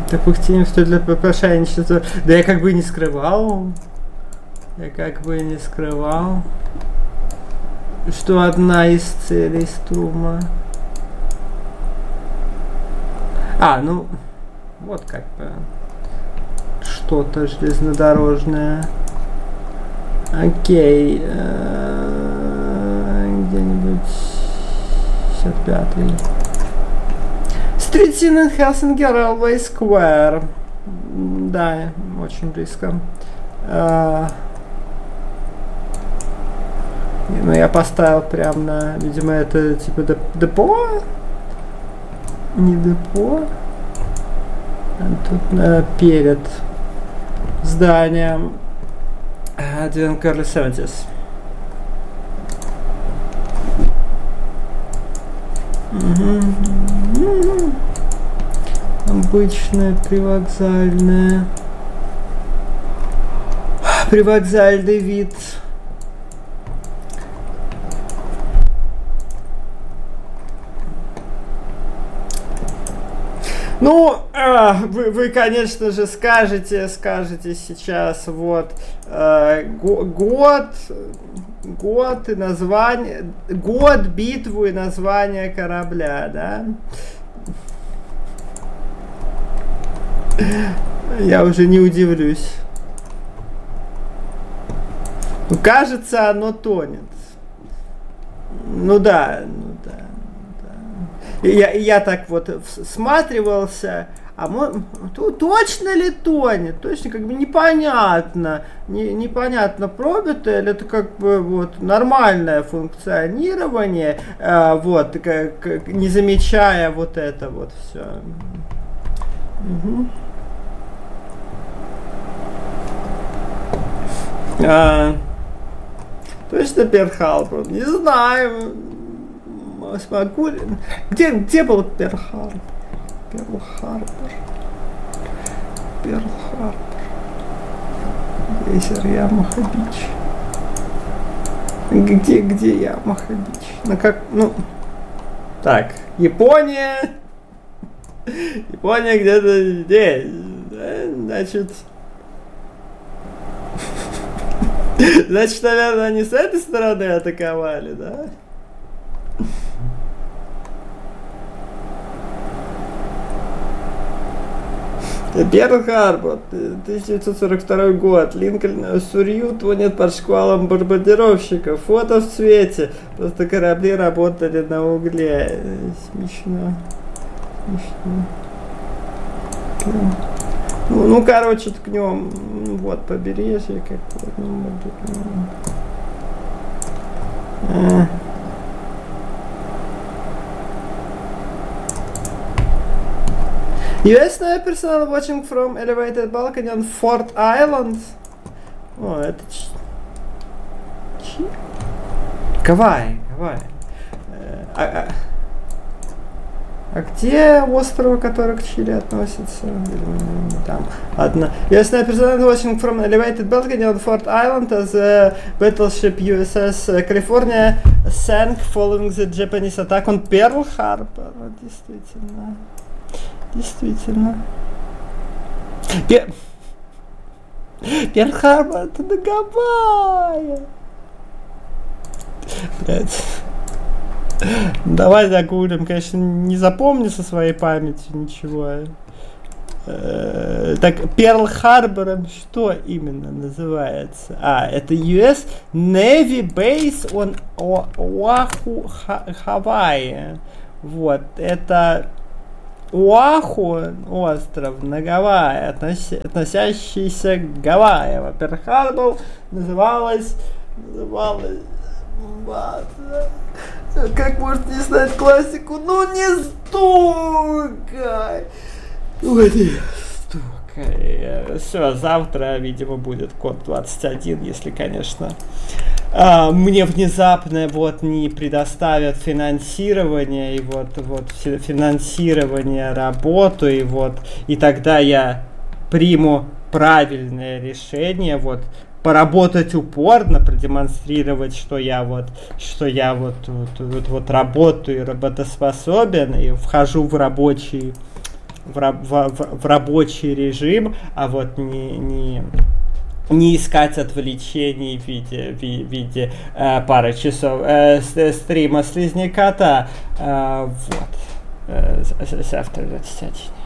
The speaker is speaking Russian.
Допустим, что для попрошайничества... Да я как бы не скрывал. Что одна из целей Струма. Ну... Вот как бы... Что-то железнодорожное. Окей. Где-нибудь... 55-й. Street Scene in Helsinki Railway Square. Да, очень близко. Я поставил прям на... Видимо, это типа депо? Не депо. Тут перед зданием During Early 70s. Обычная привокзальный вид. Вы, конечно же, скажете сейчас, вот, год и название, год, битву и название корабля, да? Я уже не удивлюсь. Кажется, оно тонет. Ну да. Я так вот всматривался, точно ли тонет? Точно как бы непонятно. Непонятно, пробито или это как бы вот нормальное функционирование, вот, как, не замечая вот это вот все. Точно Перл-Харбор? Не знаю. Смогу ли? Где был Перл-Харбор? Перл-Харбор. Крейсер Ямаха-Бич. Где Ямаха-Бич? Так, Япония где-то здесь. Значит, наверное, они с этой стороны атаковали, да? Перл-Харбор, 1942 год. Линкольн Сурью тонет под шквалом бомбардировщиков. Фото в цвете. Просто корабли работали на угле. Смешно. Короче, ткнем. Вот побережье какое-то. US personnel watching from elevated balcony on Fort Island. Это Гавайи. Где острова, который к Чили относится? Там. Одна. US personnel watching from elevated balcony on Fort Island as the battleship USS California sank following the Japanese attack on Pearl Harbor. Действительно. Перл-Харбор, это на Гавайи. Блять. Давай загуглим, конечно, не запомню со своей памятью ничего. Так, Перл-Харбором что именно называется? Это US Navy Base on Оаху, Хавайи. Вот, это Оаху, остров на Гавайи, относящийся к Гавайям. Перл-Харбор называлась... Как можно не знать классику? Не стукай! Все, завтра, видимо, будет код 21, если, конечно, мне внезапно не предоставят финансирование, и финансирование работу, и тогда я приму правильное решение, поработать упорно, продемонстрировать, что я работаю, работоспособен и вхожу в рабочий в рабочий режим, а вот не искать отвлечений в виде пары часов стрима Слизняката. Вот. Завтра 21.